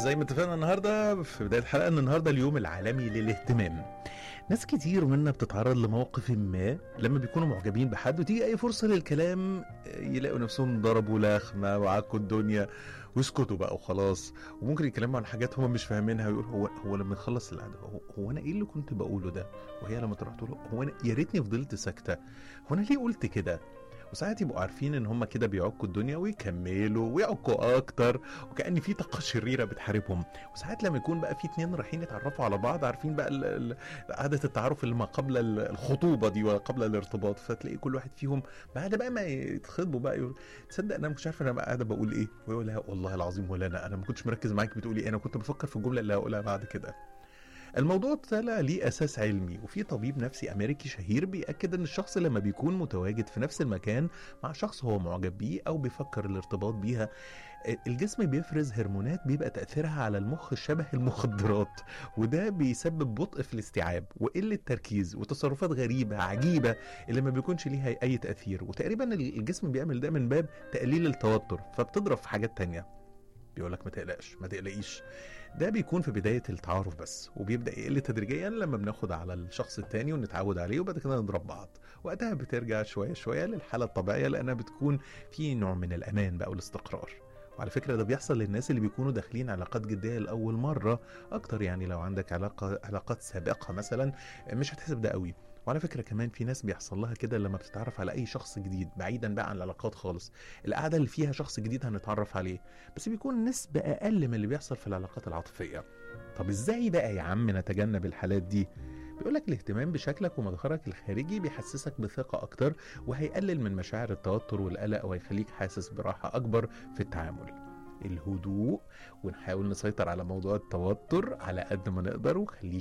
زي ما اتفقنا النهارده في بدايه الحلقه ان النهارده اليوم العالمي للاهتمام. ناس كتير منا بتتعرض لموقف ما لما بيكونوا معجبين بحد وتيجي اي فرصه للكلام يلاقوا نفسهم ضربوا لخمه وعكوا الدنيا ويسكتوا بقى وخلاص، وممكن يتكلموا عن حاجات هم مش فاهمينها ويقول هو لما يخلص القعده هو انا ايه اللي كنت بقوله ده، وهي لما تروح تقول هو انا يا ريتني فضلت ساكته، هو انا ليه قلت كده. وساعات يبقوا عارفين ان هم كده بيعكوا الدنيا ويكملوا ويعكوا اكتر وكأن في طاقه شريره بتحاربهم. وساعات لما يكون بقى في اتنين رايحين يتعرفوا على بعض، عارفين بقى عاده التعارف اللي ما قبل الخطوبه دي وقبل الارتباط، فتلاقي كل واحد فيهم بعد بقى ما يتخطبوا بقى يقول تصدق انا ما كنتش عارف انا بقى قاعده بقول ايه، ويقول لا والله العظيم ولا انا ما كنتش مركز معاك بتقولي ايه، انا كنت بفكر في الجمله اللي هقولها بعد كده. الموضوع طلع ليه أساس علمي، وفي طبيب نفسي أمريكي شهير بيأكد أن الشخص لما بيكون متواجد في نفس المكان مع شخص هو معجب بيه أو بيفكر الارتباط بيها، الجسم بيفرز هرمونات بيبقى تأثيرها على المخ شبه المخدرات، وده بيسبب بطء في الاستيعاب وقلة تركيز وتصرفات غريبة عجيبة اللي ما بيكونش ليها أي تأثير. وتقريبا الجسم بيعمل ده من باب تقليل التوتر، فبتضرب في حاجات تانية، بيقولك ما تقلقش ما تقلقيش. ده بيكون في بداية التعارف بس، وبيبدأ يقل تدريجيا لما بناخد على الشخص التاني ونتعود عليه وبعد كده نضرب بعض. وقتها بترجع شوية شوية للحالة الطبيعية لأنها بتكون في نوع من الأمان بقى والاستقرار. وعلى فكرة ده بيحصل للناس اللي بيكونوا داخلين علاقات جدية لأول مرة أكتر، يعني لو عندك علاقات سابقة مثلا مش هتحسب ده قوي. وعلى فكرة كمان في ناس بيحصل لها كده لما بتتعرف على أي شخص جديد بعيدا بقى عن العلاقات خالص، القعدة اللي فيها شخص جديد هنتعرف عليه، بس بيكون نسبة أقل من اللي بيحصل في العلاقات العاطفية. طب إزاي بقى يا عم نتجنب الحالات دي؟ بيقولك الاهتمام بشكلك ومظهرك الخارجي بيحسسك بثقة أكتر، وهيقلل من مشاعر التوتر والقلق وهيخليك حاسس براحة أكبر في التعامل. الهدوء، ونحاول نسيطر على موضوع التوتر على قد ما نقدر، وخليك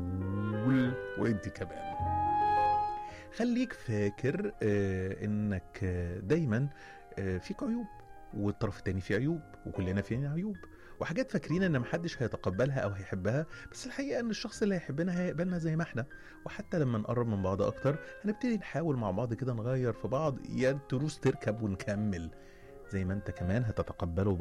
كول. وانت كمان خليك فاكر انك دايما فيك عيوب، والطرف التاني فيه عيوب، وكلنا فينا عيوب وحاجات فاكرين ان محدش هيتقبلها او هيحبها، بس الحقيقة ان الشخص اللي هيحبنا هيقبلنا زي ما احنا. وحتى لما نقرب من بعض اكتر هنبتدي نحاول مع بعض كده نغير في بعض، يا التروس تركب ونكمل زي ما انت كمان هتتقبله